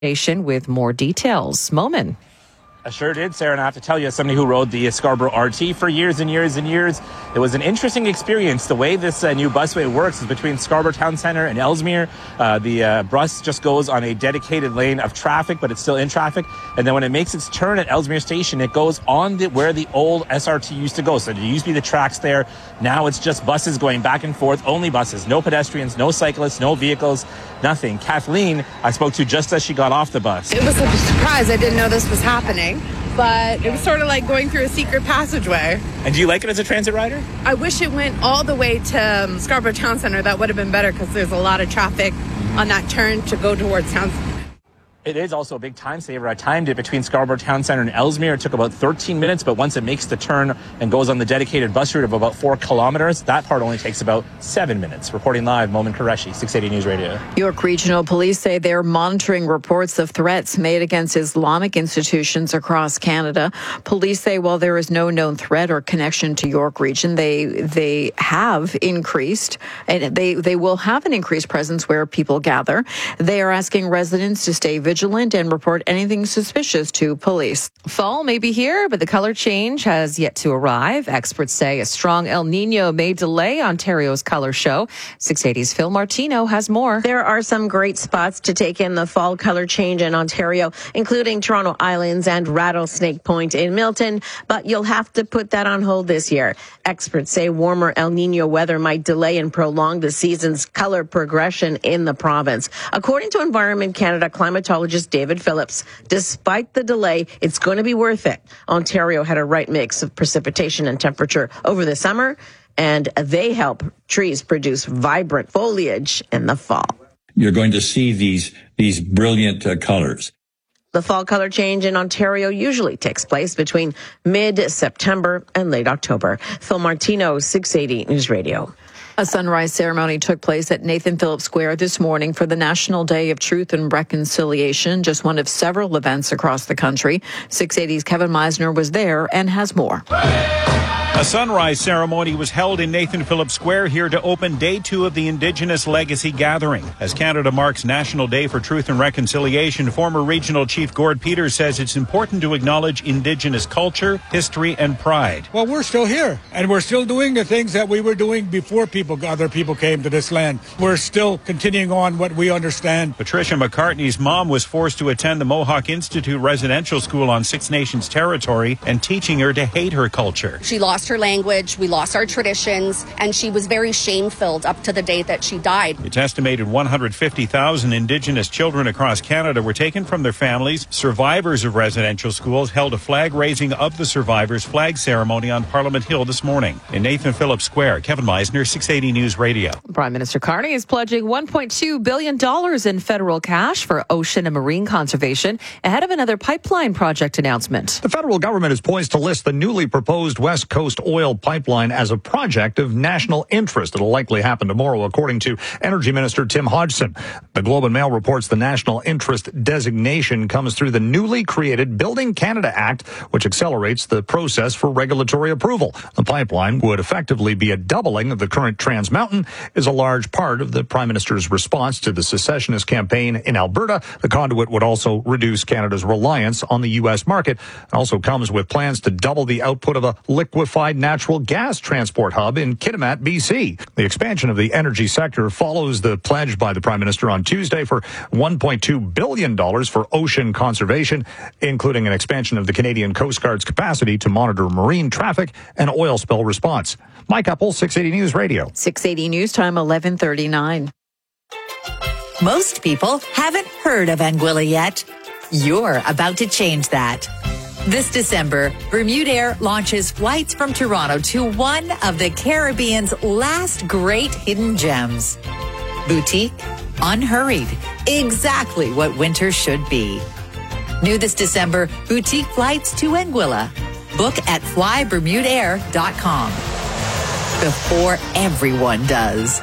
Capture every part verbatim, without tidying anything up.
with more details. Momin. I sure did, Sarah, and I have to tell you, as somebody who rode the Scarborough R T for years and years and years, it was an interesting experience. The way this uh, new busway works is between Scarborough Town Centre and Ellesmere. Uh, the uh, bus just goes on a dedicated lane of traffic, but it's still in traffic. And then when it makes its turn at Ellesmere Station, it goes on the, where the old S R T used to go. So there used to be the tracks there. Now it's just buses going back and forth, only buses, no pedestrians, no cyclists, no vehicles, nothing. Kathleen, I spoke to just as she got off the bus. It was a surprise. I didn't know this was happening. But it was sort of like going through a secret passageway. And do you like it as a transit rider? I wish it went all the way to um, Scarborough Town Centre. That would have been better because there's a lot of traffic on that turn to go towards Town Centre. It is also a big time saver. I timed it between Scarborough Town Centre and Ellesmere. It took about thirteen minutes, but once it makes the turn and goes on the dedicated bus route of about four kilometers, that part only takes about seven minutes. Reporting live, Momin Qureshi, six eighty News Radio. York Regional Police say they're monitoring reports of threats made against Islamic institutions across Canada. Police say while there is no known threat or connection to York Region, they they have increased, and they, they will have an increased presence where people gather. They are asking residents to stay vigilant vigilant and report anything suspicious to police. Fall may be here, but the color change has yet to arrive. Experts say a strong El Nino may delay Ontario's color show. six eighty's Phil Martino has more. There are some great spots to take in the fall color change in Ontario, including Toronto Islands and Rattlesnake Point in Milton, but you'll have to put that on hold this year. Experts say warmer El Nino weather might delay and prolong the season's color progression in the province. According to Environment Canada climatologist David Phillips, despite the delay, it's going to be worth it. Ontario had a right mix of precipitation and temperature over the summer, and they help trees produce vibrant foliage in the fall. You're going to see these these brilliant uh, colors. The fall color change in Ontario usually takes place between mid-September and late October. Phil Martino, six eighty News Radio. A sunrise ceremony took place at Nathan Phillips Square this morning for the National Day of Truth and Reconciliation, just one of several events across the country. six eighty's Kevin Meisner was there and has more. A sunrise ceremony was held in Nathan Phillips Square here to open day two of the Indigenous Legacy Gathering. As Canada marks National Day for Truth and Reconciliation, former Regional Chief Gord Peters says it's important to acknowledge Indigenous culture, history, and pride. Well, we're still here, and we're still doing the things that we were doing before people, other people came to this land. We're still continuing on what we understand. Patricia McCartney's mom was forced to attend the Mohawk Institute residential school on Six Nations territory and teaching her to hate her culture. She lost her language, we lost our traditions, and she was very shame-filled up to the day that she died. It's estimated one hundred fifty thousand Indigenous children across Canada were taken from their families. Survivors of residential schools held a flag raising of the survivors flag ceremony on Parliament Hill this morning. In Nathan Phillips Square, Kevin Meisner, six eighty News Radio. Prime Minister Carney is pledging one point two billion dollars in federal cash for ocean and marine conservation ahead of another pipeline project announcement. The federal government is poised to list the newly proposed West Coast oil pipeline as a project of national interest. It'll likely happen tomorrow, according to Energy Minister Tim Hodgson. The Globe and Mail reports the national interest designation comes through the newly created Building Canada Act, which accelerates the process for regulatory approval. The pipeline would effectively be a doubling of the current Trans Mountain, is a large part of the Prime Minister's response to the secessionist campaign in Alberta. The conduit would also reduce Canada's reliance on the U S market. It also comes with plans to double the output of a liquefied natural gas transport hub in Kitimat, B C. The expansion of the energy sector follows the pledge by the Prime Minister on Tuesday for one point two billion dollars for ocean conservation, including an expansion of the Canadian Coast Guard's capacity to monitor marine traffic and oil spill response. Mike Uppel, six eighty News Radio. six eighty News Time, eleven thirty-nine. Most people haven't heard of Anguilla yet. You're about to change that. This December, Bermuda Air launches flights from Toronto to one of the Caribbean's last great hidden gems. Boutique, unhurried, exactly what winter should be. New this December, boutique flights to Anguilla. Book at fly bermuda air dot com. Before everyone does.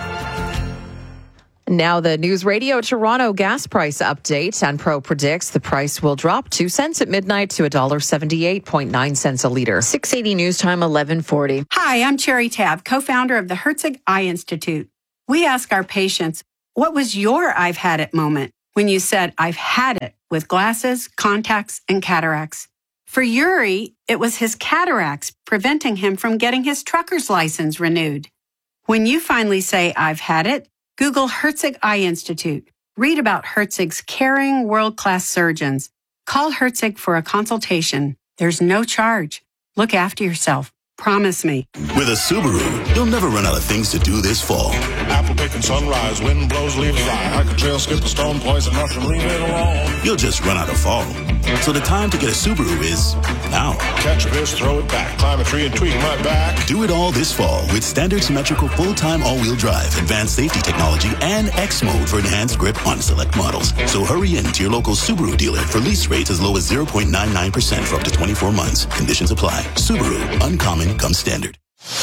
Now the News Radio Toronto gas price update. Enpro predicts the price will drop two cents at midnight to one dollar seventy-eight point nine cents a litre. six eighty News Time, eleven forty. Hi, I'm Cherry Tabb, co-founder of the Herzig Eye Institute. We ask our patients, what was your I've had it moment? when you said, I've had it with glasses, contacts, and cataracts. For Yuri, it was his cataracts preventing him from getting his trucker's license renewed. When you finally say, I've had it, Google Herzig Eye Institute. Read about Herzig's caring, world-class surgeons. Call Herzig for a consultation. There's no charge. Look after yourself. Promise me. With a Subaru, you'll never run out of things to do this fall. Apple picking sunrise, wind blows, leaves fly. I could trail, skip a stone, poison mushroom, leave it alone. You'll just run out of fall. So the time to get a Subaru is now. Catch a fish, throw it back, climb a tree and tweak my back. Do it all this fall with standard symmetrical full-time all-wheel drive, advanced safety technology, and X mode for enhanced grip on select models. So hurry in to your local Subaru dealer for lease rates as low as zero point nine nine percent for up to twenty-four months. Conditions apply. Subaru, uncommon comes standard.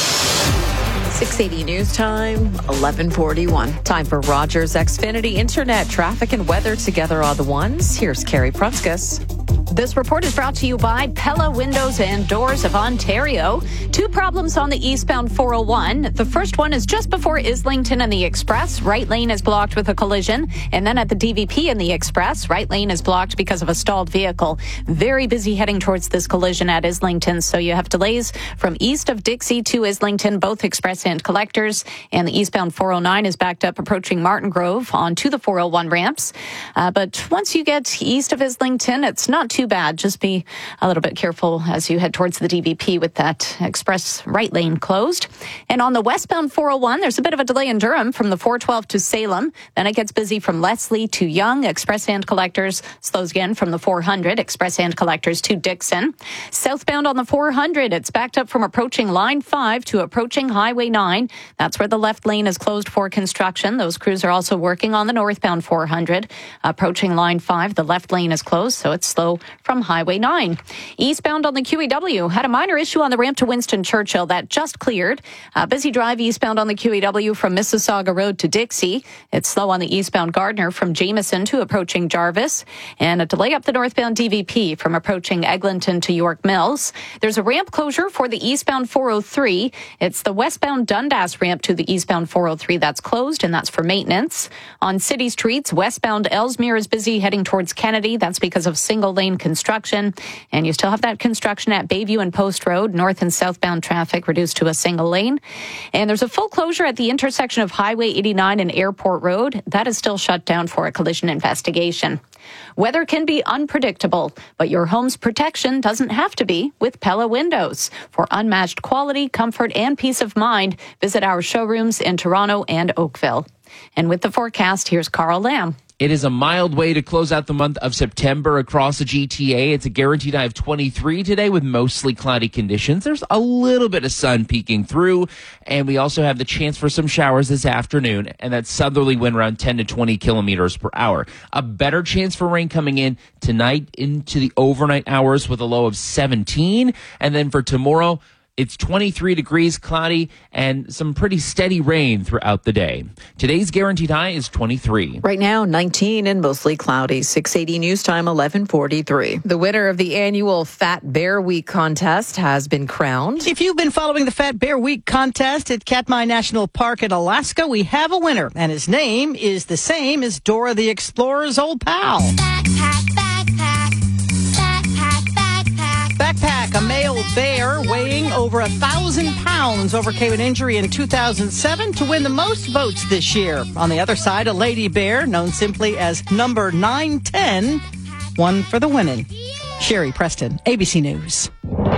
six eighty News Time, eleven forty-one. Time for Rogers Xfinity Internet traffic and weather together on the ones. Here's Carrie Prunskis. This report is brought to you by Pella Windows and Doors of Ontario. Two problems on the eastbound four oh one. The first one is just before Islington and the Express. Right lane is blocked with a collision. And then at the D V P and the Express, right lane is blocked because of a stalled vehicle. Very busy heading towards this collision at Islington. So you have delays from east of Dixie to Islington, both express and collectors. And the eastbound four oh nine is backed up approaching Martin Grove onto the four oh one ramps. Uh, but once you get east of Islington, it's not too bad. Just be a little bit careful as you head towards the D V P with that express right lane closed. And on the westbound four oh one, there's a bit of a delay in Durham from the four twelve to Salem. Then it gets busy from Leslie to Young. Express and collectors slows again from the four hundred. Express and collectors to Dixon. Southbound on the four hundred, it's backed up from approaching line five to approaching Highway nine. That's where the left lane is closed for construction. Those crews are also working on the northbound four hundred. Approaching line five, the left lane is closed, so it's slow from Highway nine. Eastbound on the Q E W, had a minor issue on the ramp to Winston Churchill that just cleared. A busy drive eastbound on the Q E W from Mississauga Road to Dixie. It's slow on the eastbound Gardner from Jameson to approaching Jarvis. And a delay up the northbound D V P from approaching Eglinton to York Mills. There's a ramp closure for the eastbound four oh three. It's the westbound Dundas ramp to the eastbound four oh three that's closed, and that's for maintenance. On city streets, westbound Ellesmere is busy heading towards Kennedy. That's because of single lane construction. And you still have that construction at Bayview and Post Road. North and southbound traffic reduced to a single lane. And there's a full closure at the intersection of Highway eighty-nine and Airport Road. That is still shut down for a collision investigation. Weather can be unpredictable, but your home's protection doesn't have to be with Pella Windows. For unmatched quality, comfort, and peace of mind, visit our showrooms in Toronto and Oakville. And with the forecast, here's Carl Lamb. It is a mild way to close out the month of September across the G T A. It's a guaranteed high of twenty-three today with mostly cloudy conditions. There's a little bit of sun peeking through, and we also have the chance for some showers this afternoon, and that southerly wind around ten to twenty kilometers per hour. A better chance for rain coming in tonight into the overnight hours with a low of seventeen, and then for tomorrow, it's twenty-three degrees, cloudy, and some pretty steady rain throughout the day. Today's guaranteed high is twenty-three. Right now, nineteen and mostly cloudy. six eighty News Time, eleven forty-three. The winner of the annual Fat Bear Week contest has been crowned. If you've been following the Fat Bear Week contest at Katmai National Park in Alaska, we have a winner, and his name is the same as Dora the Explorer's old pal. Backpack, backpack, backpack, backpack. Backpack, a male bear weighing over a thousand pounds, overcame an injury in two thousand seven to win the most votes this year. On the other side, a lady bear, known simply as number nine ten, won for the winning. Sherry Preston, A B C News.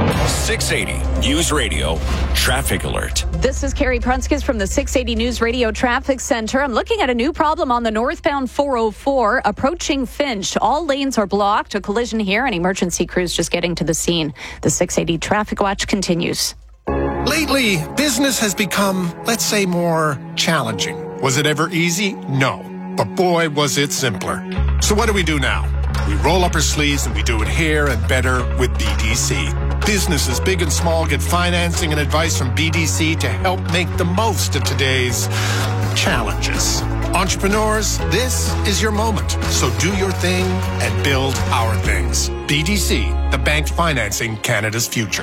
six eighty News Radio Traffic Alert. This is Carrie Prunskis from the six eighty News Radio Traffic Center. I'm looking at a new problem on the northbound four oh four approaching Finch. All lanes are blocked. A collision here, and emergency crews just getting to the scene. The six eighty Traffic Watch continues. Lately, business has become, let's say, more challenging. Was it ever easy? No. But boy, was it simpler. So what do we do now? We roll up our sleeves and we do it here and better with B D C. Businesses big and small get financing and advice from B D C to help make the most of today's challenges. Entrepreneurs, this is your moment. So do your thing and build our things. B D C, the bank financing Canada's future.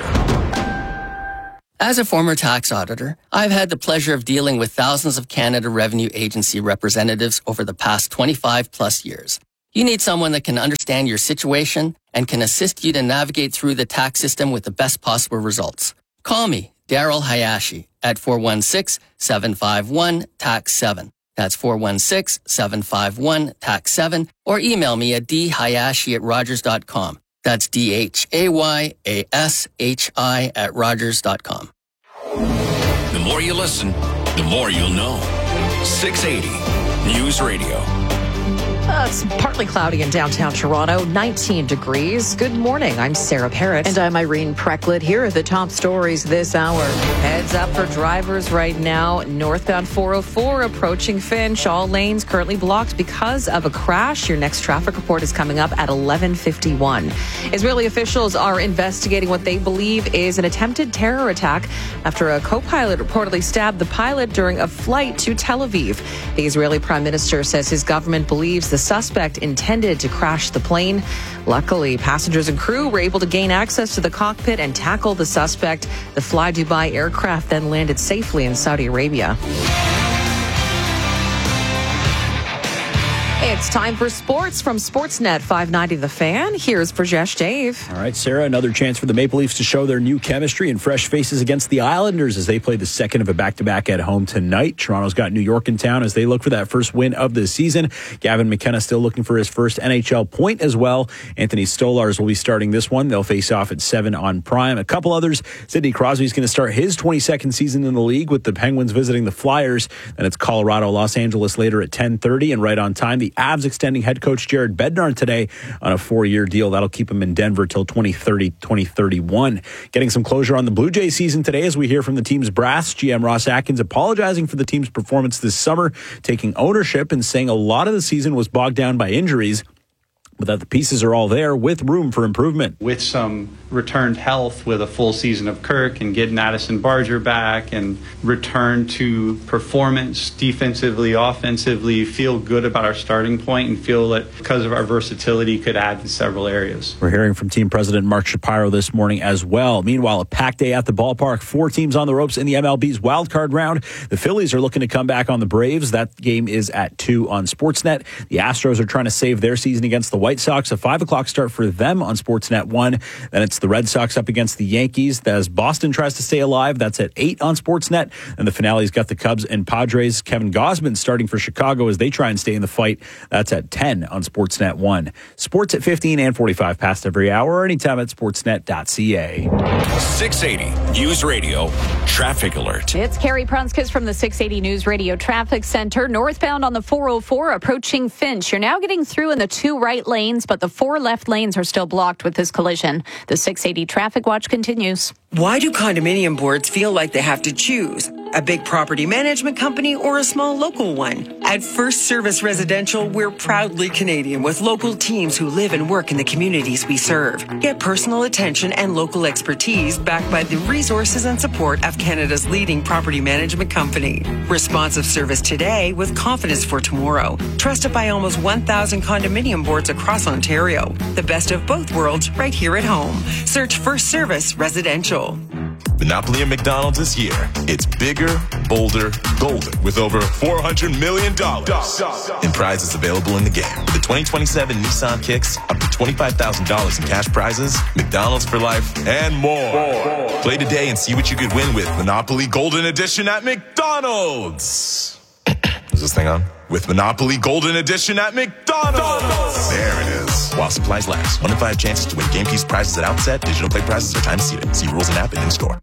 As a former tax auditor, I've had the pleasure of dealing with thousands of Canada Revenue Agency representatives over the past twenty-five plus years. You need someone that can understand your situation and can assist you to navigate through the tax system with the best possible results. Call me, Daryl Hayashi, at four one six, seven five one, T A X seven. That's four one six, seven five one, T A X seven, or email me at d hayashi at rogers dot com. That's D H A Y A S H I at rogers dot com. The more you listen, the more you'll know. six eighty News Radio. Uh, it's partly cloudy in downtown Toronto, nineteen degrees. Good morning. I'm Sarah Parrott. And I'm Irene Precklett. Here are the top stories this hour. Heads up for drivers right now. Northbound four oh four approaching Finch. All lanes currently blocked because of a crash. Your next traffic report is coming up at eleven fifty-one. Israeli officials are investigating what they believe is an attempted terror attack after a co-pilot reportedly stabbed the pilot during a flight to Tel Aviv. The Israeli prime minister says his government believes the suspect intended to crash the plane. Luckily, passengers and crew were able to gain access to the cockpit and tackle the suspect. The Fly Dubai aircraft then landed safely in Saudi Arabia. It's time for sports from Sportsnet five ninety The Fan. Here's Brajesh Dave. All right, Sarah, another chance for the Maple Leafs to show their new chemistry and fresh faces against the Islanders as they play the second of a back-to-back at home tonight. Toronto's got New York in town as they look for that first win of the season. Gavin McKenna still looking for his first N H L point as well. Anthony Stolarz will be starting this one. They'll face off at seven on Prime. A couple others. Sidney Crosby's going to start his twenty-second season in the league with the Penguins visiting the Flyers. Then it's Colorado, Los Angeles later at ten thirty, and right on time, the Avs extending head coach Jared Bednar today on a four-year deal. That'll keep him in Denver till twenty thirty, twenty thirty-one. Getting some closure on the Blue Jays season today as we hear from the team's brass. G M Ross Atkins apologizing for the team's performance this summer, taking ownership and saying a lot of the season was bogged down by injuries, but that the pieces are all there with room for improvement. With some returned health with a full season of Kirk and getting Addison Barger back and return to performance defensively, offensively, feel good about our starting point and feel that because of our versatility could add in several areas. We're hearing from team president Mark Shapiro this morning as well. Meanwhile, a packed day at the ballpark. Four teams on the ropes in the M L B's wildcard round. The Phillies are looking to come back on the Braves. That game is at two on Sportsnet. The Astros are trying to save their season against the White Sox. A five o'clock start for them on Sportsnet one. Then it's the Red Sox up against the Yankees as Boston tries to stay alive. That's at eight on Sportsnet. And the finale's got the Cubs and Padres. Kevin Gausman starting for Chicago as they try and stay in the fight. That's at ten on Sportsnet one. Sports at fifteen and forty-five past every hour or anytime at sportsnet dot c a. six eighty News Radio Traffic Alert. It's Carrie Prunskis from the six eighty News Radio Traffic Center. Northbound on the four oh four approaching Finch. You're now getting through in the two right lanes, but the four left lanes are still blocked with this collision. The six eighty Traffic Watch continues. Why do condominium boards feel like they have to choose? A big property management company or a small local one? At First Service Residential, we're proudly Canadian with local teams who live and work in the communities we serve. Get personal attention and local expertise backed by the resources and support of Canada's leading property management company. Responsive service today with confidence for tomorrow. Trusted by almost one thousand condominium boards across Ontario. The best of both worlds right here at home. Search First Service Residential. Monopoly at McDonald's this year. It's bigger, bolder, golden with over four hundred million dollars in prizes available in the game. With the twenty twenty-seven Nissan Kicks, up to twenty-five thousand dollars in cash prizes, McDonald's for life, and more. Play today and see what you could win with Monopoly Golden Edition at McDonald's. Is this thing on? With Monopoly Golden Edition at McDonald's. There it is. While supplies last. One in five chances to win game piece prizes at outset. Digital play prizes are time seated. See rules and app and in store.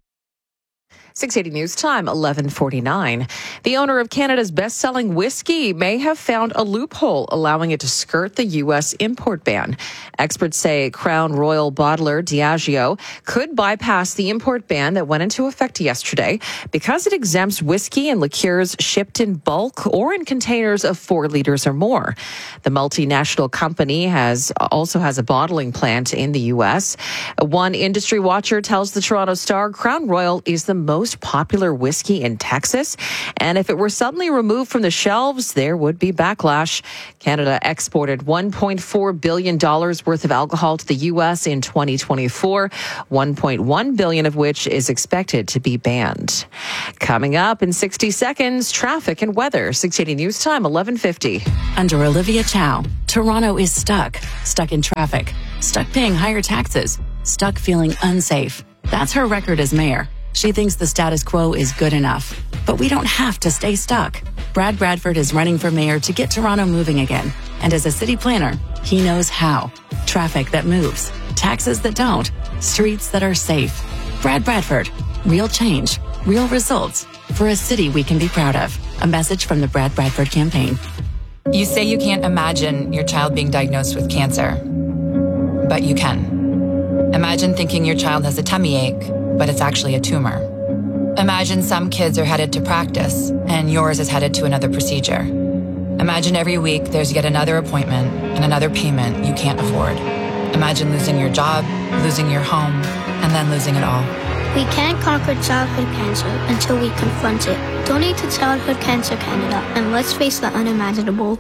six eighty News Time, eleven forty-nine. The owner of Canada's best-selling whiskey may have found a loophole allowing it to skirt the U S import ban. Experts say Crown Royal bottler Diageo could bypass the import ban that went into effect yesterday because it exempts whiskey and liqueurs shipped in bulk or in containers of four liters or more. The multinational company has also has a bottling plant in the U S. One industry watcher tells the Toronto Star Crown Royal is the most most popular whiskey in Texas. And if it were suddenly removed from the shelves, there would be backlash. Canada exported one point four billion dollars worth of alcohol to the U S in twenty twenty-four, one point one billion dollars of which is expected to be banned. Coming up in sixty seconds, traffic and weather. six eighty News Time, eleven fifty. Under Olivia Chow, Toronto is stuck. Stuck in traffic. Stuck paying higher taxes. Stuck feeling unsafe. That's her record as mayor. She thinks the status quo is good enough. But we don't have to stay stuck. Brad Bradford is running for mayor to get Toronto moving again. And as a city planner, he knows how. Traffic that moves. Taxes that don't. Streets that are safe. Brad Bradford. Real change. Real results. For a city we can be proud of. A message from the Brad Bradford campaign. You say you can't imagine your child being diagnosed with cancer, but you can. Imagine thinking your child has a tummy ache, but it's actually a tumor. Imagine some kids are headed to practice, and yours is headed to another procedure. Imagine every week there's yet another appointment and another payment you can't afford. Imagine losing your job, losing your home, and then losing it all. We can't conquer childhood cancer until we confront it. Donate to Childhood Cancer Canada, and let's face the unimaginable.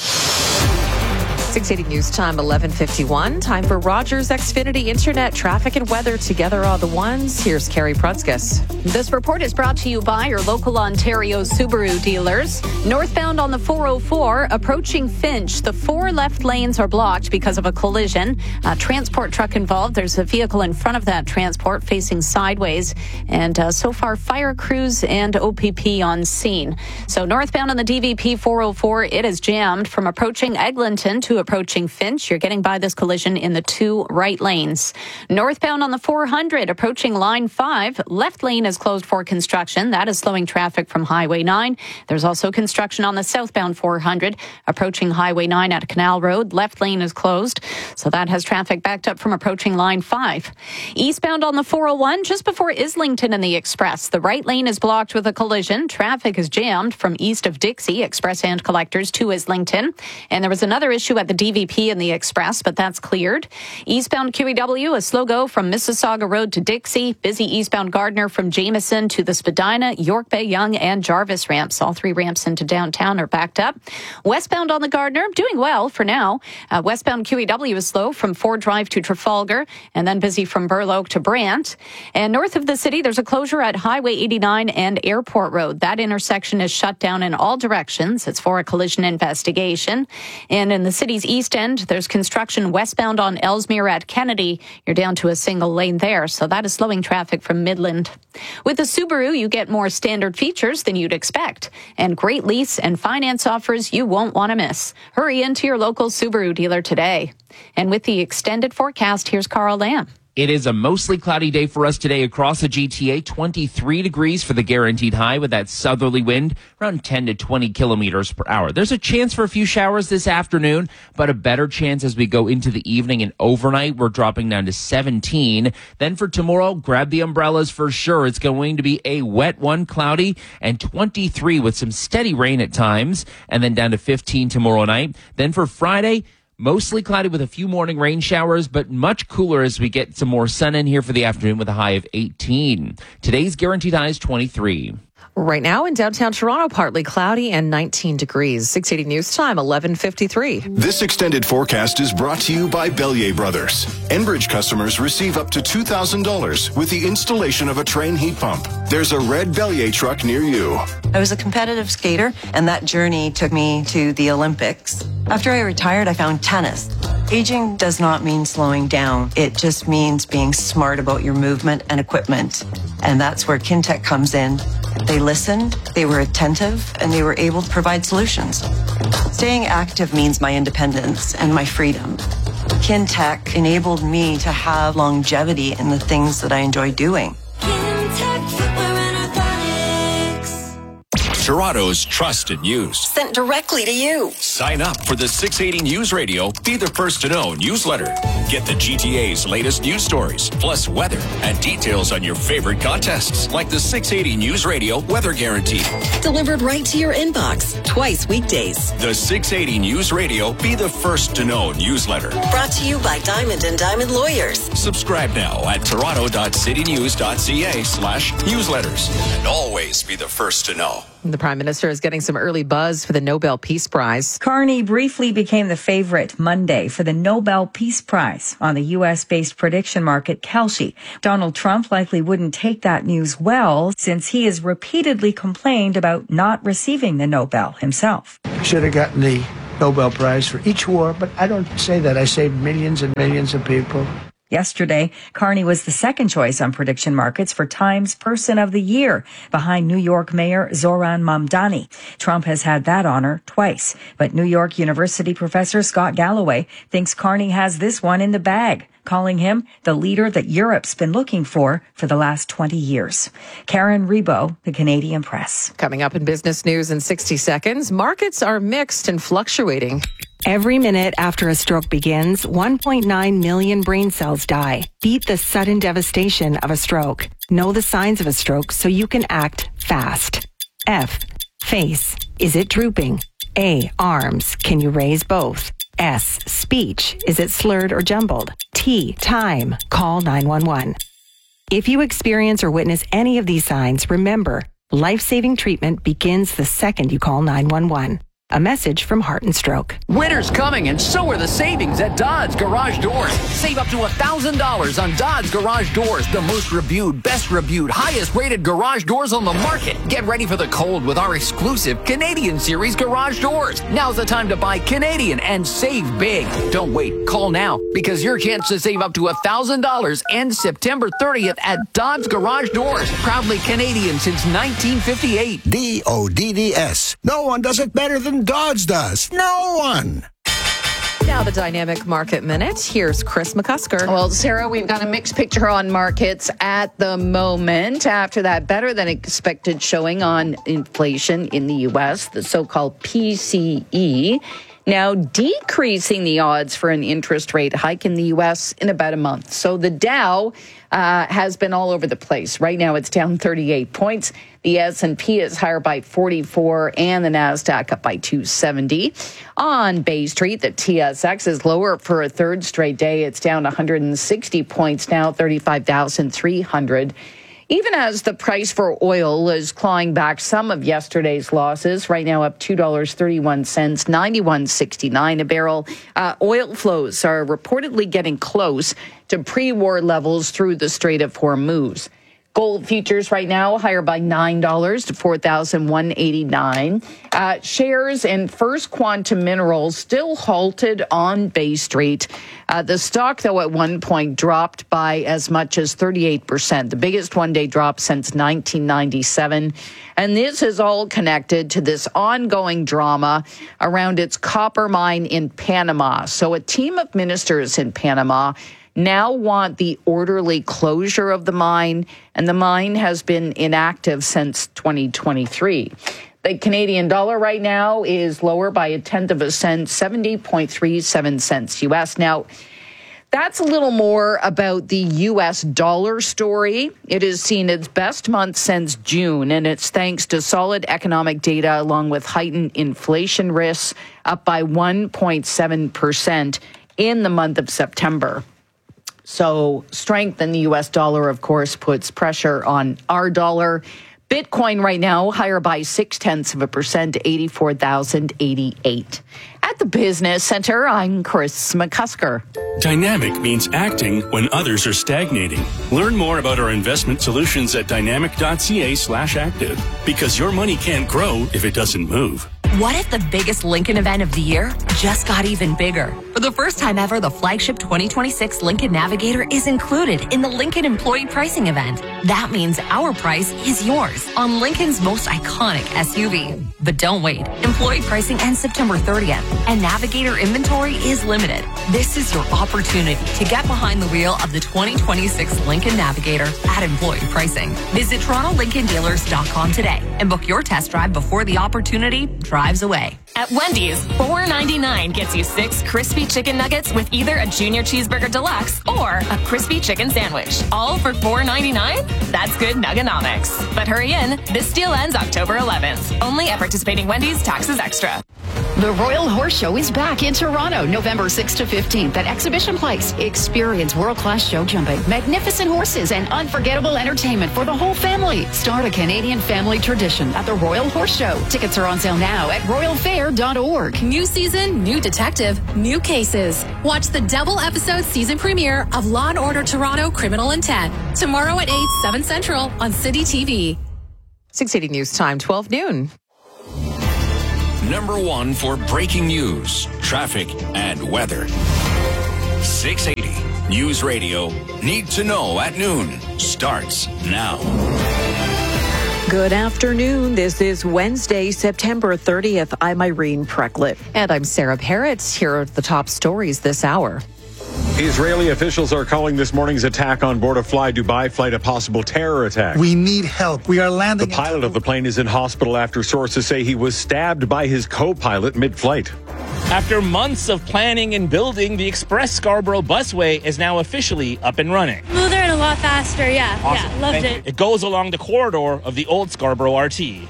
six eighty News Time, eleven fifty-one. Time for Rogers Xfinity Internet traffic and weather. Together are the ones. Here's Carrie Prunskis. This report is brought to you by your local Ontario Subaru dealers. Northbound on the four oh four, approaching Finch. The four left lanes are blocked because of a collision. A transport truck involved. There's a vehicle in front of that transport facing sideways. And uh, so far, fire crews and O P P on scene. So northbound on the D V P four oh four, it is jammed from approaching Eglinton to approaching Finch. You're getting by this collision in the two right lanes. Northbound on the four hundred, approaching line five, left lane is closed for construction. That is slowing traffic from Highway nine. There's also construction on the southbound four hundred, approaching Highway nine at Canal Road. Left lane is closed, so that has traffic backed up from approaching line five. Eastbound on the four oh one, just before Islington and the Express, the right lane is blocked with a collision. Traffic is jammed from east of Dixie, Express and Collectors, to Islington. And there was another issue at the D V P and the Express, but that's cleared. Eastbound Q E W, a slow go from Mississauga Road to Dixie. Busy eastbound Gardner from Jameson to the Spadina, York Bay, Yonge, and Jarvis ramps. All three ramps into downtown are backed up. Westbound on the Gardner, doing well for now. Uh, westbound Q E W is slow from Ford Drive to Trafalgar, and then busy from Burloak to Brant. And north of the city, there's a closure at Highway eighty-nine and Airport Road. That intersection is shut down in all directions. It's for a collision investigation. And in the city's east end, there's construction westbound on Ellesmere at Kennedy. You're down to a single lane there, so that is slowing traffic from Midland. With the Subaru, you get more standard features than you'd expect, and great lease and finance offers you won't want to miss. Hurry into your local Subaru dealer today. And with the extended forecast, here's Carl Lamb. It is a mostly cloudy day for us today across the G T A. twenty-three degrees for the guaranteed high with that southerly wind around ten to twenty kilometers per hour. There's a chance for a few showers this afternoon, but a better chance as we go into the evening and overnight. We're dropping down to seventeen. Then for tomorrow, grab the umbrellas for sure. It's going to be a wet one, cloudy, and twenty-three with some steady rain at times, and then down to fifteen tomorrow night. Then for Friday, mostly cloudy with a few morning rain showers, but much cooler as we get some more sun in here for the afternoon with a high of eighteen. Today's guaranteed high is twenty-three. Right now in downtown Toronto, partly cloudy and nineteen degrees. six eighty News Time, eleven fifty-three. This extended forecast is brought to you by Bellier Brothers. Enbridge customers receive up to two thousand dollars with the installation of a Train heat pump. There's a red Bellier truck near you. I was a competitive skater, and that journey took me to the Olympics. After I retired, I found tennis. Aging does not mean slowing down. It just means being smart about your movement and equipment. And that's where Kintec comes in. They listened, they were attentive, and they were able to provide solutions. Staying active means my independence and my freedom. Kintec enabled me to have longevity in the things that I enjoy doing. Toronto's trusted news. Sent directly to you. Sign up for the six eighty News Radio Be the First to Know newsletter. Get the G T A's latest news stories, plus weather and details on your favorite contests, like the six eighty News Radio Weather Guarantee. Delivered right to your inbox, twice weekdays. The six eighty News Radio Be the First to Know newsletter. Brought to you by Diamond and Diamond Lawyers. Subscribe now at toronto.citynews.ca slash newsletters. And always be the first to know. The Prime Minister is getting some early buzz for the Nobel Peace Prize. Carney briefly became the favorite Monday for the Nobel Peace Prize on the U S-based prediction market Kalshi. Donald Trump likely wouldn't take that news well, since he has repeatedly complained about not receiving the Nobel himself. Should have gotten the Nobel Prize for each war, but I don't say that. I saved millions and millions of people. Yesterday, Carney was the second choice on prediction markets for Times Person of the Year, behind New York Mayor Zohran Mamdani. Trump has had that honor twice, but New York University professor Scott Galloway thinks Carney has this one in the bag, calling him the leader that Europe's been looking for for the last twenty years. Karen Rebo, the Canadian Press. Coming up in business news in sixty seconds, markets are mixed and fluctuating. Every minute after a stroke begins, one point nine million brain cells die. Beat the sudden devastation of a stroke. Know the signs of a stroke so you can act fast. F. Face. Is it drooping? A. Arms. Can you raise both? S. Speech. Is it slurred or jumbled? T. Time. Call nine one one. If you experience or witness any of these signs, remember, life-saving treatment begins the second you call nine one one. A message from Heart and Stroke. Winter's coming, and so are the savings at Dodds Garage Doors. Save up to one thousand dollars on Dodds Garage Doors, the most reviewed, best reviewed, highest rated garage doors on the market. Get ready for the cold with our exclusive Canadian Series garage doors. Now's the time to buy Canadian and save big. Don't wait. Call now, because your chance to save up to one thousand dollars ends September thirtieth at Dodds Garage Doors. Proudly Canadian since nineteen fifty-eight. D O D D S. No one does it better than Dodge does. No one. Now the Dynamic Market Minute. Here's Chris McCusker. Well, Sarah, we've got a mixed picture on markets at the moment after that better than expected showing on inflation in the U S, the so-called P C E. Now decreasing the odds for an interest rate hike in the U S in about a month. So the Dow uh, has been all over the place. Right now it's down thirty-eight points. The S and P is higher by forty-four and the NASDAQ up by two seventy. On Bay Street, the T S X is lower for a third straight day. It's down one hundred sixty points now, thirty-five thousand three hundred. Even as the price for oil is clawing back some of yesterday's losses, right now up two dollars and thirty-one cents, ninety-one sixty-nine a barrel. Uh, oil flows are reportedly getting close to pre-war levels through the Strait of Hormuz. Gold futures right now higher by nine dollars to four thousand one hundred eighty-nine dollars. Uh, shares in First Quantum Minerals still halted on Bay Street. Uh, the stock, though, at one point dropped by as much as thirty-eight percent, the biggest one-day drop since nineteen ninety-seven. And this is all connected to this ongoing drama around its copper mine in Panama. So a team of ministers in Panama now want the orderly closure of the mine, and the mine has been inactive since twenty twenty-three. The Canadian dollar right now is lower by a tenth of a cent, seventy point three seven cents U S. Now, that's a little more about the U S dollar story. It has seen its best month since June, and it's thanks to solid economic data along with heightened inflation risks, up by one point seven percent in the month of September. So strength in the U S dollar, of course, puts pressure on our dollar. Bitcoin right now higher by six tenths of a percent to eighty-four thousand eighty-eight. At the Business Center, I'm Chris McCusker. Dynamic means acting when others are stagnating. Learn more about our investment solutions at dynamic.ca slash active, because your money can't grow if it doesn't move. What if the biggest Lincoln event of the year just got even bigger? For the first time ever, the flagship twenty twenty-six Lincoln Navigator is included in the Lincoln Employee Pricing Event. That means our price is yours on Lincoln's most iconic S U V. But don't wait. Employee pricing ends September thirtieth, and Navigator inventory is limited. This is your opportunity to get behind the wheel of the twenty twenty-six Lincoln Navigator at employee pricing. Visit Toronto Lincoln Dealers dot com today and book your test drive before the opportunity drives away. At Wendy's, four ninety-nine gets you six crispy chicken nuggets with either a junior cheeseburger deluxe or a crispy chicken sandwich. All for four ninety-nine? That's good nuggonomics. But hurry in, this deal ends October eleventh. Only at participating Wendy's, taxes extra. The Royal Horse Show is back in Toronto, November sixth to fifteenth at Exhibition Place. Experience world-class show jumping, magnificent horses, and unforgettable entertainment for the whole family. Start a Canadian family tradition at the Royal Horse Show. Tickets are on sale now at royal fair dot org. New season, new detective, new cases. Watch the double episode season premiere of Law and Order Toronto Criminal Intent tomorrow at eight, seven Central on City T V. six eighty News Time, twelve noon. Number one for breaking news, traffic, and weather. six eighty News Radio. Need to know at noon starts now. Good afternoon. This is Wednesday, September thirtieth. I'm Irene Precklett. And I'm Sarah Parrott. Here are the top stories this hour. Israeli officials are calling this morning's attack on board a Fly Dubai flight a possible terror attack. We need help. We are landing. The pilot of the plane is in hospital after sources say he was stabbed by his co-pilot mid-flight. After months of planning and building, the Express Scarborough busway is now officially up and running. Smoother and a lot faster, yeah. Awesome. Yeah, loved Thank it. You. It goes along the corridor of the old Scarborough R T.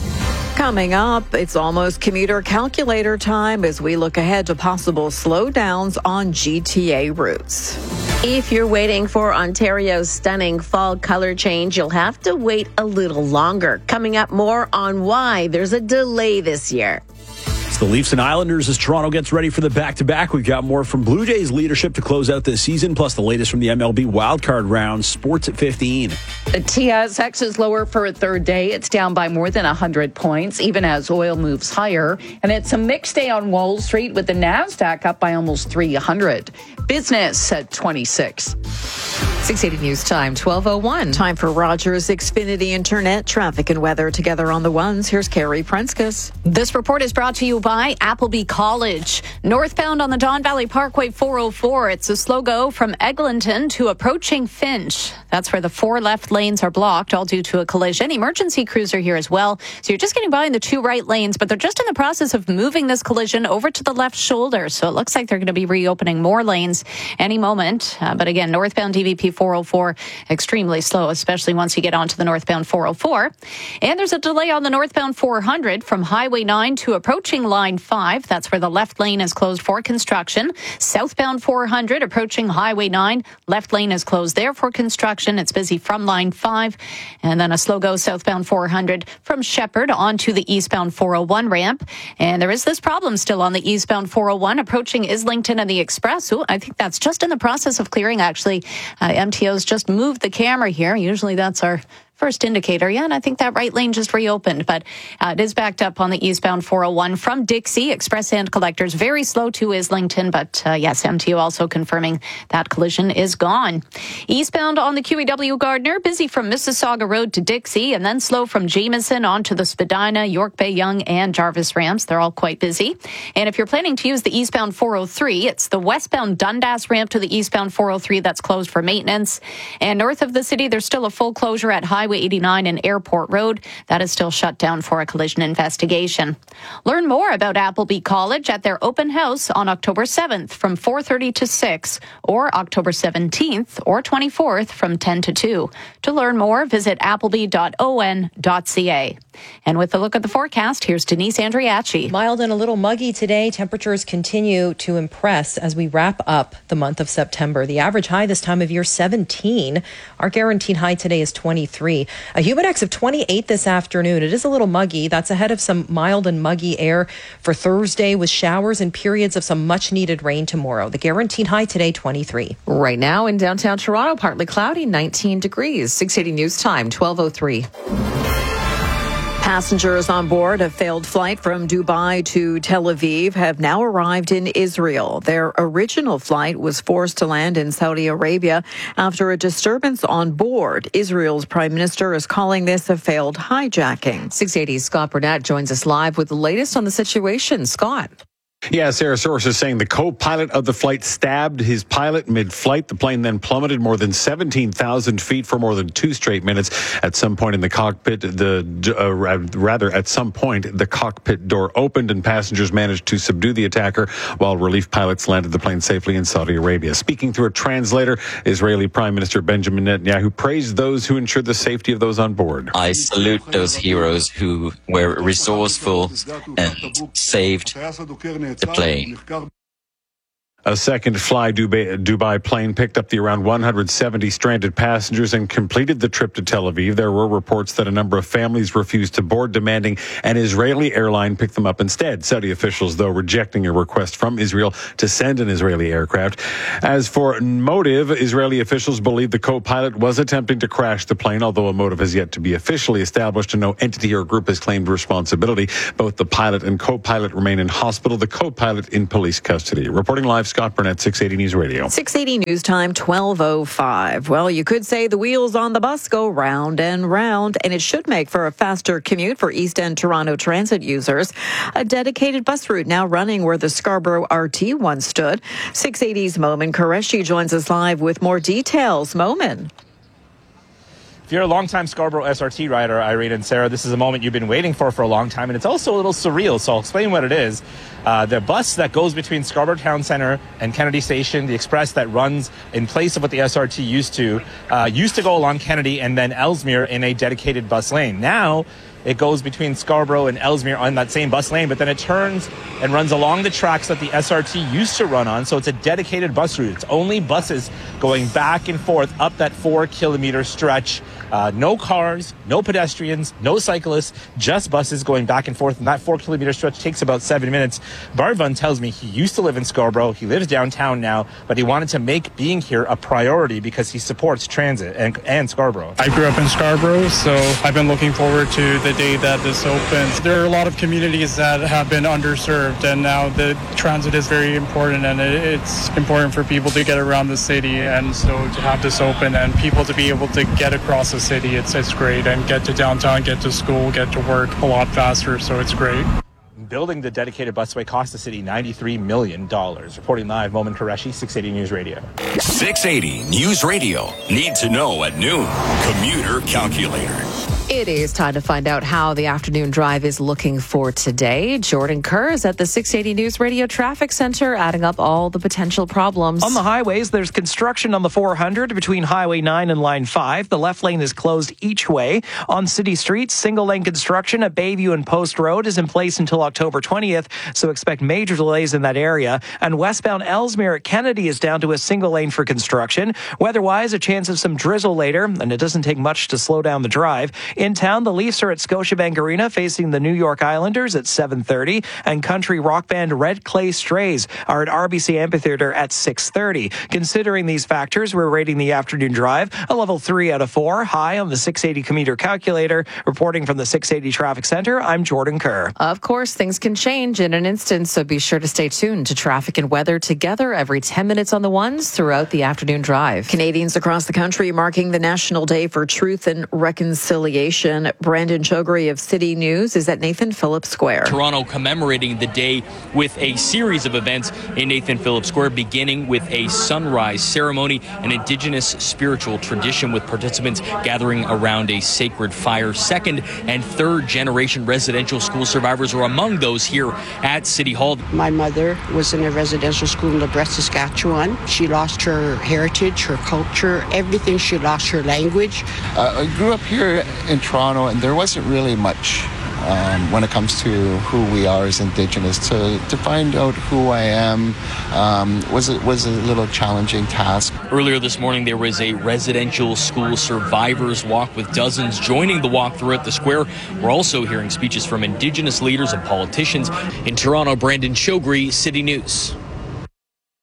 Coming up, it's almost commuter calculator time as we look ahead to possible slowdowns on G T A routes. If you're waiting for Ontario's stunning fall color change, you'll have to wait a little longer. Coming up, more on why there's a delay this year. It's the Leafs and Islanders as Toronto gets ready for the back-to-back. We've got more from Blue Jays leadership to close out this season, plus the latest from the M L B wildcard round. Sports at fifteen. The T S X is lower for a third day. It's down by more than one hundred points, even as oil moves higher. And it's a mixed day on Wall Street with the NASDAQ up by almost three hundred. Business at twenty-six. six eighty News Time, twelve oh one. Time for Rogers Xfinity Internet, traffic and weather together on the ones. Here's Carrie Prenskus. This report is brought to you by Appleby College. Northbound on the Don Valley Parkway four oh four. It's a slow go from Eglinton to approaching Finch. That's where the four left lanes are blocked, all due to a collision. Emergency crews are here as well. So you're just getting by in the two right lanes, but they're just in the process of moving this collision over to the left shoulder. So it looks like they're going to be reopening more lanes any moment. Uh, but again, northbound D V P four oh four, extremely slow, especially once you get onto the northbound four oh four. And there's a delay on the northbound four hundred from Highway nine to approaching Line five. That's where the left lane is closed for construction. Southbound four hundred approaching Highway nine. Left lane is closed there for construction. It's busy from Line five. And then a slow go southbound four hundred from Shepherd onto the eastbound four oh one ramp. And there is this problem still on the eastbound four oh one approaching Islington and the Express. Ooh, I think that's just in the process of clearing, actually. Uh, M T O's just moved the camera here. Usually that's our first indicator. Yeah, and I think that right lane just reopened, but uh, it is backed up on the eastbound four oh one from Dixie. Express and collectors very slow to Islington, but uh, yes, M T O also confirming that collision is gone. Eastbound on the Q E W Gardner, busy from Mississauga Road to Dixie, and then slow from Jameson onto the Spadina, York Bay Young, and Jarvis ramps. They're all quite busy. And if you're planning to use the eastbound four oh three, it's the westbound Dundas ramp to the eastbound four oh three that's closed for maintenance. And north of the city, there's still a full closure at Highway eighty-nine and Airport Road. That is still shut down for a collision investigation. Learn more about Appleby College at their open house on October seventh from four thirty to six or October seventeenth or twenty-fourth from ten to two. To learn more, visit appleby dot o n dot c a. And with a look at the forecast, here's Denise Andriachi. Mild and a little muggy today. Temperatures continue to impress as we wrap up the month of September. The average high this time of year, seventeen. Our guaranteed high today is twenty-three. A Humidex of twenty-eight this afternoon. It is a little muggy. That's ahead of some mild and muggy air for Thursday with showers and periods of some much needed rain tomorrow. The guaranteed high today, twenty-three. Right now in downtown Toronto, partly cloudy, nineteen degrees. six eighty News Time, twelve oh three. Passengers on board a failed flight from Dubai to Tel Aviv have now arrived in Israel. Their original flight was forced to land in Saudi Arabia after a disturbance on board. Israel's prime minister is calling this a failed hijacking. six eighty's Scott Burnett joins us live with the latest on the situation. Scott. Yeah, Sarah, sources saying the co-pilot of the flight stabbed his pilot mid-flight. The plane then plummeted more than seventeen thousand feet for more than two straight minutes. At some point in the cockpit, the uh, rather at some point, the cockpit door opened and passengers managed to subdue the attacker while relief pilots landed the plane safely in Saudi Arabia. Speaking through a translator, Israeli Prime Minister Benjamin Netanyahu praised those who ensured the safety of those on board. I salute those heroes who were resourceful and saved the plane. A second Fly Dubai, Dubai plane picked up the around one hundred seventy stranded passengers and completed the trip to Tel Aviv. There were reports that a number of families refused to board, demanding an Israeli airline pick them up instead. Saudi officials, though, rejecting a request from Israel to send an Israeli aircraft. As for motive, Israeli officials believe the co-pilot was attempting to crash the plane, although a motive has yet to be officially established and no entity or group has claimed responsibility. Both the pilot and co-pilot remain in hospital, the co-pilot in police custody. Reporting live, Scott Burnett, six eighty News Radio. six eighty News Time, twelve oh five. Well, you could say the wheels on the bus go round and round, and it should make for a faster commute for East End Toronto Transit users. A dedicated bus route now running where the Scarborough R T once stood. six eighty's Momin Qureshi joins us live with more details. Momin. If you're a longtime Scarborough S R T rider, Irene and Sarah, this is a moment you've been waiting for for a long time, and it's also a little surreal, so I'll explain what it is. Uh, the bus that goes between Scarborough Town Centre and Kennedy Station, the express that runs in place of what the S R T used to, uh, used to go along Kennedy and then Ellesmere in a dedicated bus lane. Now, it goes between Scarborough and Ellesmere on that same bus lane, but then it turns and runs along the tracks that the S R T used to run on, so it's a dedicated bus route. It's only buses going back and forth up that four-kilometer stretch. Uh, no cars, no pedestrians, no cyclists, just buses going back and forth, and that four-kilometer stretch takes about seven minutes. Barvan tells me he used to live in Scarborough. He lives downtown now, but he wanted to make being here a priority because he supports transit and, and Scarborough. I grew up in Scarborough, so I've been looking forward to the day that this opens. There are a lot of communities that have been underserved, and now the transit is very important, and it's important for people to get around the city, and so to have this open and people to be able to get across the city, it's, it's great, and get to downtown, get to school, get to work a lot faster, so it's great. Building the dedicated busway cost the city ninety-three million dollars. Reporting live, Momin Qureshi, six eighty News Radio. six eighty News Radio. Need to know at noon. Commuter Calculator. It is time to find out how the afternoon drive is looking for today. Jordan Kerr is at the six eighty News Radio Traffic Center, adding up all the potential problems. On the highways, there's construction on the four hundred between Highway nine and Line five. The left lane is closed each way. On city streets, single-lane construction at Bayview and Post Road is in place until October twentieth, so expect major delays in that area. And westbound Ellesmere at Kennedy is down to a single lane for construction. Weather-wise, a chance of some drizzle later, and it doesn't take much to slow down the drive. In town, the Leafs are at Scotiabank Arena facing the New York Islanders at seven thirty, and country rock band Red Clay Strays are at R B C Amphitheater at six thirty. Considering these factors, we're rating the afternoon drive a level three out of four, high on the six eighty commuter calculator. Reporting from the six eighty Traffic Center, I'm Jordan Kerr. Of course, things can change in an instant, so be sure to stay tuned to traffic and weather together every ten minutes on the ones throughout the afternoon drive. Canadians across the country marking the National Day for Truth and Reconciliation. Brandon Chogri of City News is at Nathan Phillips Square. Toronto commemorating the day with a series of events in Nathan Phillips Square, beginning with a sunrise ceremony, an Indigenous spiritual tradition with participants gathering around a sacred fire. Second and third generation residential school survivors were among those here at City Hall. My mother was in a residential school in LeBret, Saskatchewan. She lost her heritage, her culture, everything. She lost her language. Uh, I grew up here in Toronto, and there wasn't really much um, when it comes to who we are as Indigenous. To to find out who I am um, was it was a little challenging task. Earlier this morning, there was a residential school survivors walk with dozens joining the walk throughout the square. We're also hearing speeches from Indigenous leaders and politicians. In Toronto, Brandon Chogri, City News.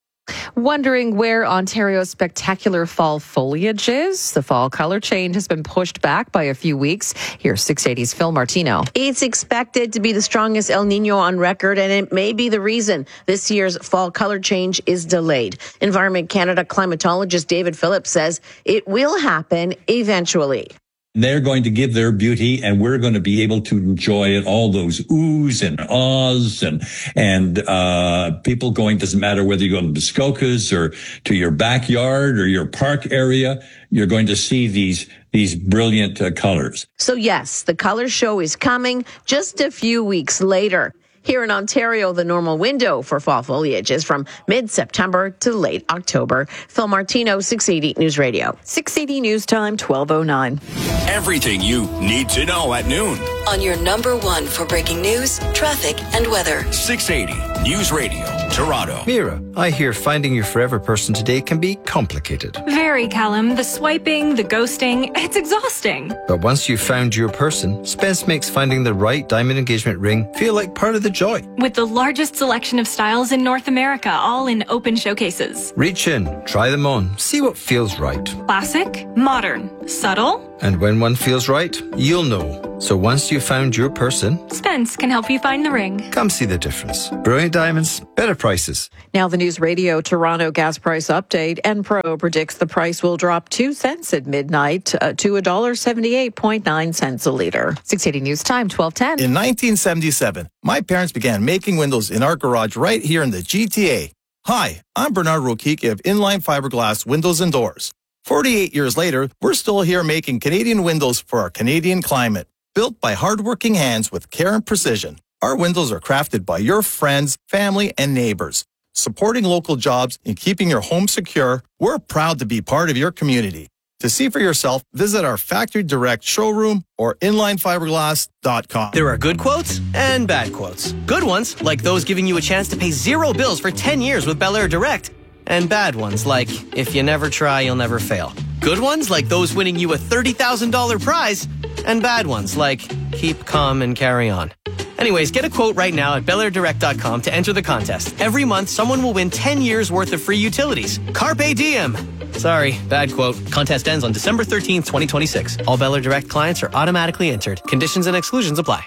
Wondering where Ontario's spectacular fall foliage is? The fall color change has been pushed back by a few weeks. Here's six eighty's Phil Martino. It's expected to be the strongest El Nino on record, and it may be the reason this year's fall color change is delayed. Environment Canada climatologist David Phillips says it will happen eventually. They're going to give their beauty, and we're going to be able to enjoy it. All those oohs and ahs and, and, uh, people going, doesn't matter whether you go to Muskokas or to your backyard or your park area, you're going to see these, these brilliant uh, colors. So yes, the color show is coming just a few weeks later. Here in Ontario, the normal window for fall foliage is from mid-September to late October. Phil Martino, six eighty News Radio. six eighty News Time, twelve oh nine. Everything you need to know at noon. On your number one for breaking news, traffic, and weather. six eighty News Radio, Toronto. Mira, I hear finding your forever person today can be complicated. Very, Callum. The swiping, the ghosting, it's exhausting. But once you've found your person, Spence makes finding the right diamond engagement ring feel like part of the joy. With the largest selection of styles in North America, all in open showcases. Reach in, try them on, see what feels right. Classic, modern, subtle. And when one feels right, you'll know. So once you've found your person, Spence can help you find the ring. Come see the difference. Brilliant diamonds, better prices. Now the News Radio Toronto gas price update. Enpro predicts the price will drop two cents at midnight uh, to one dollar seventy-eight point nine cents a litre. six eighty News Time, twelve ten. In nineteen seventy-seven, my parents began making windows in our garage right here in the G T A. Hi, I'm Bernard Rokiki of Inline Fiberglass Windows and Doors. forty-eight years later, we're still here making Canadian windows for our Canadian climate. Built by hardworking hands with care and precision, our windows are crafted by your friends, family, and neighbors. Supporting local jobs and keeping your home secure, we're proud to be part of your community. To see for yourself, visit our Factory Direct showroom or inline fiberglass dot com. There are good quotes and bad quotes. Good ones, like those giving you a chance to pay zero bills for ten years with Bel Air Direct. And bad ones, like, if you never try, you'll never fail. Good ones, like those winning you a thirty thousand dollars prize. And bad ones, like, keep calm and carry on. Anyways, get a quote right now at bel air direct dot com to enter the contest. Every month, someone will win ten years worth of free utilities. Carpe diem. Sorry, bad quote. Contest ends on December thirteenth, twenty twenty-six. All Bel Air Direct clients are automatically entered. Conditions and exclusions apply.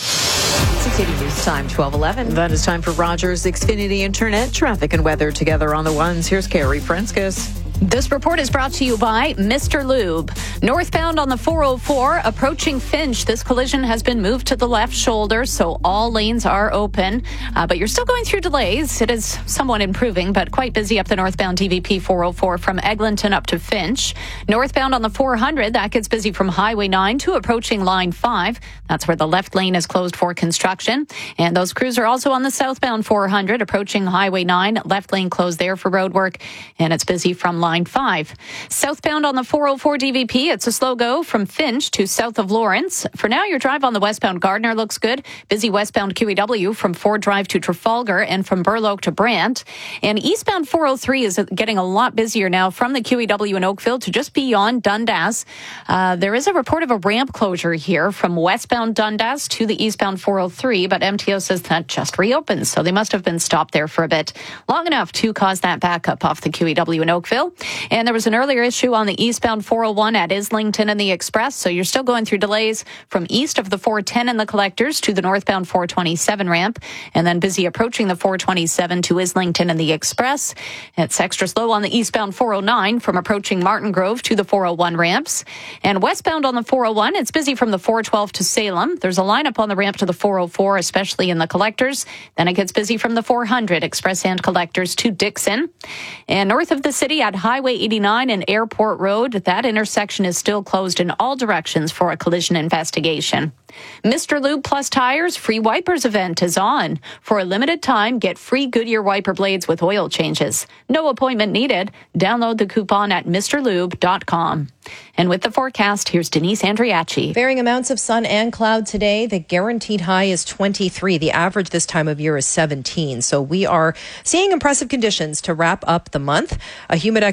six eighty News Time, twelve eleven. That is time for Rogers Xfinity Internet traffic and weather together on the ones. Here's Carrie Franskis. This report is brought to you by Mister Lube. Northbound on the four oh four, approaching Finch. This collision has been moved to the left shoulder, so all lanes are open. Uh, but you're still going through delays. It is somewhat improving, but quite busy up the northbound D V P four oh four from Eglinton up to Finch. Northbound on the four hundred, that gets busy from Highway nine to approaching Line five. That's where the left lane is closed for construction. And those crews are also on the southbound four hundred, approaching Highway nine. Left lane closed there for road work, and it's busy from Line five. Southbound on the four oh four D V P, it's a slow go from Finch to south of Lawrence. For now, your drive on the westbound Gardner looks good. Busy westbound Q E W from Ford Drive to Trafalgar and from Burloak to Brant. And eastbound four oh three is getting a lot busier now from the Q E W in Oakville to just beyond Dundas. Uh, there is a report of a ramp closure here from westbound Dundas to the eastbound four oh three, but M T O says that just reopened, so they must have been stopped there for a bit long enough to cause that backup off the Q E W in Oakville. And there was an earlier issue on the eastbound four oh one at Islington and the Express, so you're still going through delays from east of the four ten and the Collectors to the northbound four twenty-seven ramp, and then busy approaching the four twenty-seven to Islington and the Express. It's extra slow on the eastbound four oh nine from approaching Martin Grove to the four oh one ramps. And westbound on the four oh one, it's busy from the four twelve to Salem. There's a lineup on the ramp to the four oh four, especially in the Collectors. Then it gets busy from the four hundred, Express and Collectors to Dixon. And north of the city at Highway eighty-nine and Airport Road, that intersection is still closed in all directions for a collision investigation. Mister Lube Plus Tires free wipers event is on. For a limited time, get free Goodyear wiper blades with oil changes. No appointment needed. Download the coupon at mister lube dot com. And with the forecast, here's Denise Andriachi. Varying amounts of sun and cloud today. The guaranteed high is twenty-three. The average this time of year is seventeen. So we are seeing impressive conditions to wrap up the month. A humidex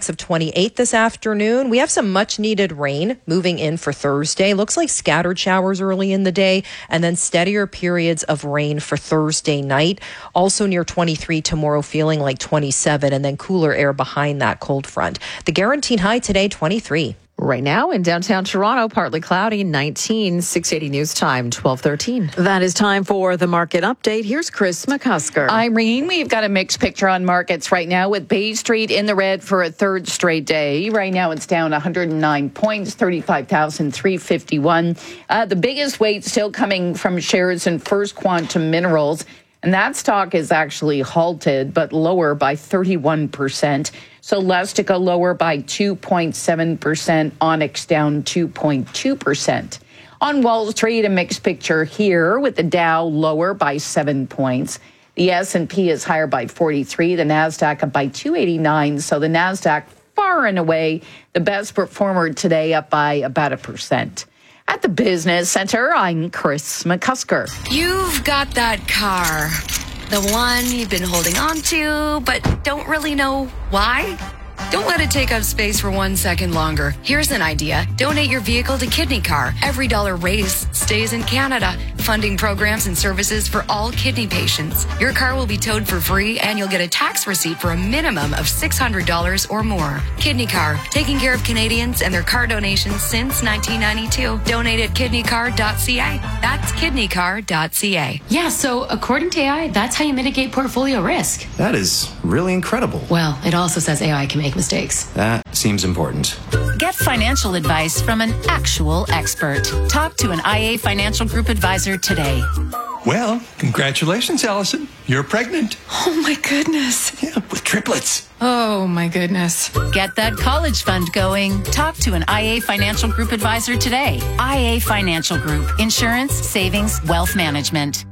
index of twenty-eight this afternoon. We have some much needed rain moving in for Thursday. Looks like scattered showers early in the day and then steadier periods of rain for Thursday night. Also near twenty-three tomorrow, feeling like twenty-seven, and then cooler air behind that cold front. The guaranteed high today, twenty-three. Right now in downtown Toronto, partly cloudy, nineteen, six eighty news time, twelve thirteen. That is time for the market update. Here's Chris McCusker. Irene, we've got a mixed picture on markets right now with Bay Street in the red for a third straight day. Right now it's down one hundred nine points, thirty-five thousand three hundred fifty-one. Uh, the biggest weight still coming from shares in First Quantum Minerals. And that stock is actually halted, but lower by thirty-one percent. So Celestica lower by two point seven percent, Onyx down two point two percent. On Wall Street, a mixed picture here with the Dow lower by seven points. The S and P is higher by forty-three, the NASDAQ up by two eighty-nine. So the NASDAQ far and away the best performer today, up by about a percent. At the Business Center, I'm Chris McCusker. You've got that car, the one you've been holding on to, but don't really know why. Don't let it take up space for one second longer. Here's an idea. Donate your vehicle to Kidney Car. Every dollar raised stays in Canada, funding programs and services for all kidney patients. Your car will be towed for free, and you'll get a tax receipt for a minimum of six hundred dollars or more. Kidney Car, taking care of Canadians and their car donations since nineteen ninety-two. Donate at kidney car dot c a. That's kidney car dot c a. Yeah, so according to A I, that's how you mitigate portfolio risk. That is really incredible. Well, it also says A I can make mistakes. That seems important. Get financial advice from an actual expert. Talk to an I A Financial Group advisor today. Well, congratulations, Allison. You're pregnant. Oh, my goodness. Yeah, with triplets. Oh, my goodness. Get that college fund going. Talk to an I A Financial Group advisor today. I A Financial Group. Insurance, savings, wealth management.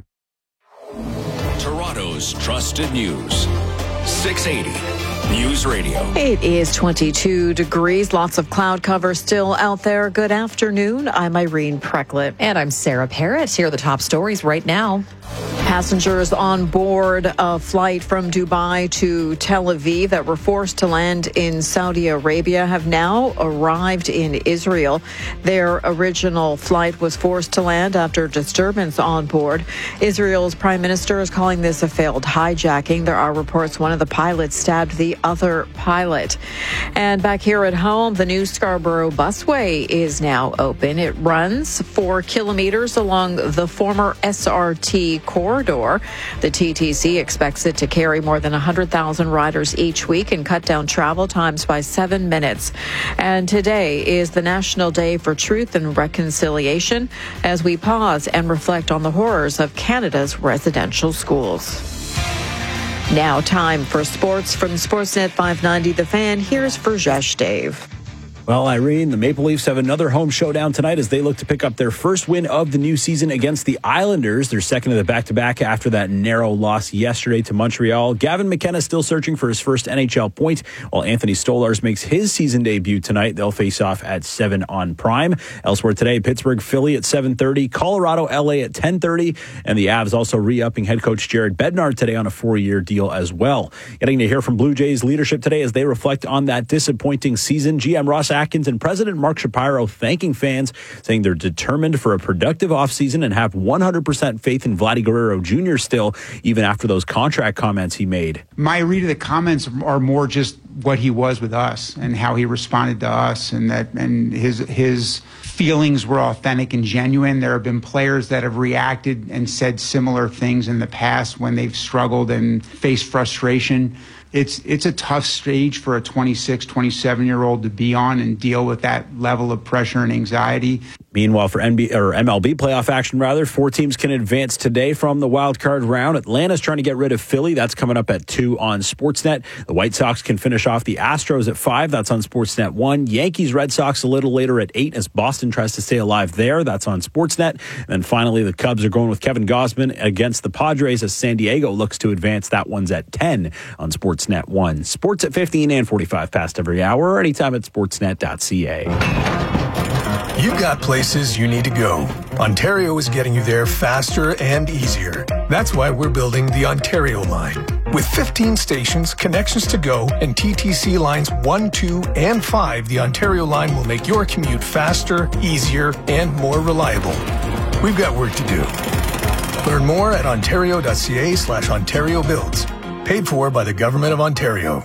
Toronto's trusted news. six eighty News Radio. It is twenty-two degrees. Lots of cloud cover still out there. Good afternoon. I'm Irene Precklett. And I'm Sarah Parrott. Here are the top stories right now. Passengers on board a flight from Dubai to Tel Aviv that were forced to land in Saudi Arabia have now arrived in Israel. Their original flight was forced to land after disturbance on board. Israel's prime minister is calling this a failed hijacking. There are reports one of the pilots stabbed the other pilot. And back here at home, the new Scarborough Busway is now open. It runs four kilometers along the former S R T corridor. The T T C expects it to carry more than one hundred thousand riders each week and cut down travel times by seven minutes. And today is the National Day for Truth and Reconciliation as we pause and reflect on the horrors of Canada's residential schools. Now time for sports from Sportsnet five ninety The Fan. Here's Verjesh Dave. Well, Irene, the Maple Leafs have another home showdown tonight as they look to pick up their first win of the new season against the Islanders. They're second of the back-to-back after that narrow loss yesterday to Montreal. Gavin McKenna still searching for his first N H L point, while Anthony Stolarz makes his season debut tonight. They'll face off at seven on Prime. Elsewhere today, Pittsburgh, Philly at seven thirty, Colorado, L A at ten thirty, and the Avs also re-upping head coach Jared Bednar today on a four-year deal as well. Getting to hear from Blue Jays leadership today as they reflect on that disappointing season. G M Ross Atkins and President Mark Shapiro thanking fans, saying they're determined for a productive offseason and have one hundred percent faith in Vladdy Guerrero Junior still, even after those contract comments he made. My read of the comments are more just what he was with us and how he responded to us, and that and his his feelings were authentic and genuine. There have been players that have reacted and said similar things in the past when they've struggled and faced frustration. It's it's a tough stage for a twenty-six, twenty-seven-year-old to be on and deal with that level of pressure and anxiety. Meanwhile, for N B A or M L B playoff action, rather, four teams can advance today from the wild card round. Atlanta's trying to get rid of Philly. That's coming up at two on Sportsnet. The White Sox can finish off the Astros at five. That's on Sportsnet one. Yankees, Red Sox a little later at eight as Boston tries to stay alive there. That's on Sportsnet. And then finally, the Cubs are going with Kevin Gausman against the Padres as San Diego looks to advance. That one's at ten on Sportsnet one. Sports at fifteen and forty-five past every hour or anytime at sportsnet dot c a. You've got places you need to go. Ontario is getting you there faster and easier. That's why we're building the Ontario line. With fifteen stations, connections to go, and T T C lines one, two, and five, the Ontario line will make your commute faster, easier, and more reliable. We've got work to do. Learn more at ontario.ca slash Ontario Builds. Paid for by the Government of Ontario.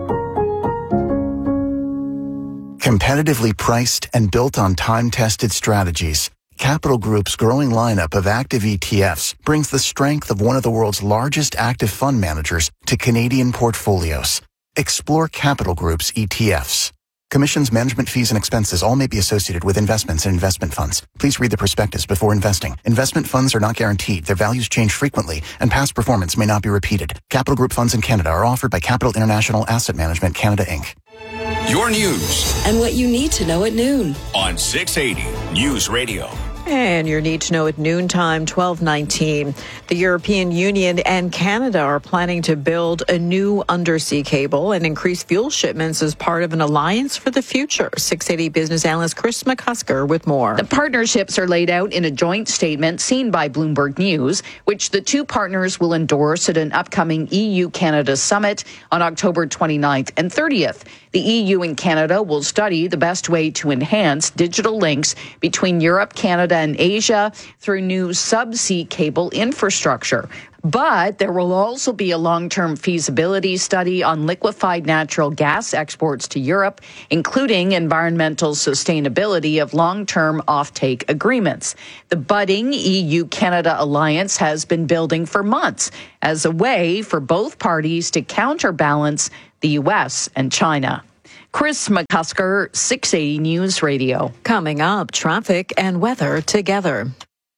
Competitively priced and built on time-tested strategies, Capital Group's growing lineup of active E T Fs brings the strength of one of the world's largest active fund managers to Canadian portfolios. Explore Capital Group's E T Fs. Commissions, management fees, and expenses all may be associated with investments and investment funds. Please read the prospectus before investing. Investment funds are not guaranteed. Their values change frequently, and past performance may not be repeated. Capital Group funds in Canada are offered by Capital International Asset Management Canada, Incorporated. Your news. And what you need to know at noon. On six eighty News Radio. And your need to know at noontime, twelve nineteen. The European Union and Canada are planning to build a new undersea cable and increase fuel shipments as part of an alliance for the future. six eighty business analyst Chris McCusker with more. The partnerships are laid out in a joint statement seen by Bloomberg News, which the two partners will endorse at an upcoming E U-Canada summit on October twenty-ninth and thirtieth. The E U and Canada will study the best way to enhance digital links between Europe, Canada, and Asia through new subsea cable infrastructure. But there will also be a long-term feasibility study on liquefied natural gas exports to Europe, including environmental sustainability of long-term offtake agreements. The budding E U-Canada alliance has been building for months as a way for both parties to counterbalance the U S and China. Chris McCusker, six eighty News Radio. Coming up, traffic and weather together.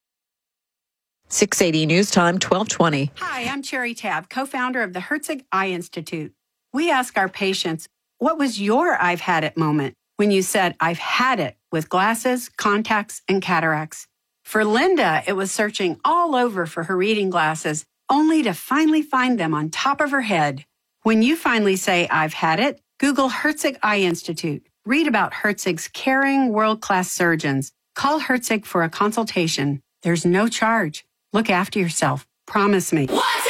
six eighty News Time, twelve twenty. Hi, I'm Cherry Tabb, co-founder of the Herzig Eye Institute. We ask our patients, what was your I've had it moment when you said, I've had it with glasses, contacts, and cataracts? For Linda, it was searching all over for her reading glasses, only to finally find them on top of her head. When you finally say, I've had it, Google Herzig Eye Institute. Read about Herzig's caring, world-class surgeons. Call Herzig for a consultation. There's no charge. Look after yourself. Promise me. What's